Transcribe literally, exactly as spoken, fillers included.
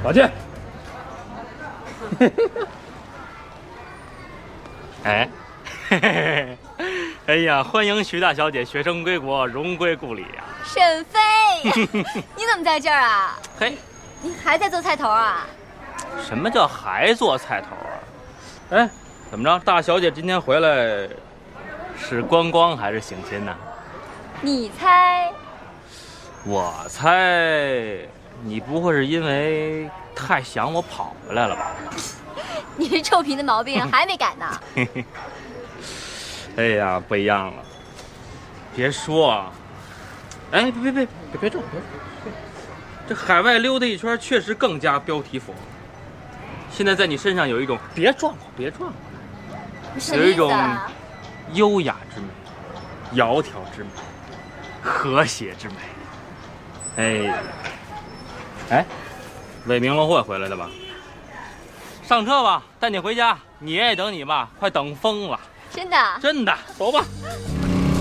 宝剑。哎，嘿嘿嘿，哎呀，欢迎徐大小姐学成归国，荣归故里呀、啊！ 沈飞，你怎么在这儿啊？ 嘿， 你还在做菜头啊？ 什么叫还做菜头啊？哎，怎么着？大小姐今天回来是观光还是省亲呢？ 你猜？ 我猜，你不会是因为太想我跑回来了吧？ 你这臭皮的毛病还没改呢。 哎呀，不一样了。别说啊，哎，别别别别别动！别这海外溜达一圈，确实更加标题符。现在在你身上有一种别撞我，别撞我，有一种优雅之美、窈窕之美、和谐之美。哎，哎，魏明龙会回来的吧？上车吧，带你回家。你爷爷等你吧，快等疯了。 真的？ 真的，走吧。